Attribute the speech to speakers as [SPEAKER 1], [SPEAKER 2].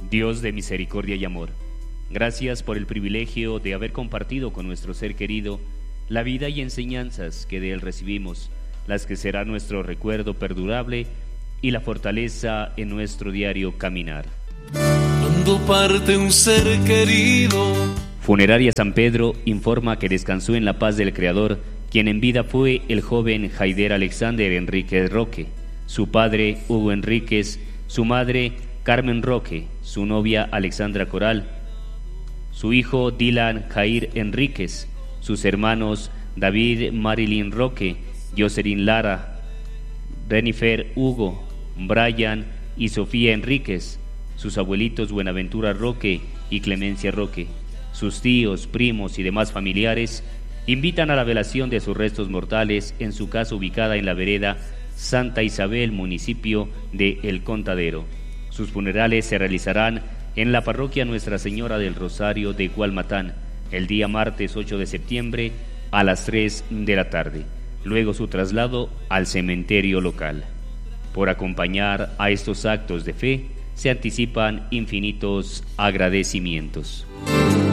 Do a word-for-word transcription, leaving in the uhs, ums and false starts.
[SPEAKER 1] Dios de misericordia y amor, gracias por el privilegio de haber compartido con nuestro ser querido la vida y enseñanzas que de él recibimos, las que será nuestro recuerdo perdurable y la fortaleza en nuestro diario caminar.
[SPEAKER 2] Cuando parte un ser querido.
[SPEAKER 1] Funeraria San Pedro informa que descansó en la paz del Creador, quien en vida fue el joven Haider Alexander Enríquez Roque, su padre Hugo Enríquez, su madre Carmen Roque, su novia Alexandra Coral, su hijo Dylan Jair Enríquez, sus hermanos David Marilyn Roque, Jocelyn Lara, Renifer Hugo, Brian y Sofía Enríquez, sus abuelitos Buenaventura Roque y Clemencia Roque, sus tíos, primos y demás familiares invitan a la velación de sus restos mortales en su casa ubicada en la vereda Santa Isabel, municipio de El Contadero. Sus funerales se realizarán en la parroquia Nuestra Señora del Rosario de Gualmatán el día martes ocho de septiembre a las tres de la tarde. Luego su traslado al cementerio local. Por acompañar a estos actos de fe se anticipan infinitos agradecimientos.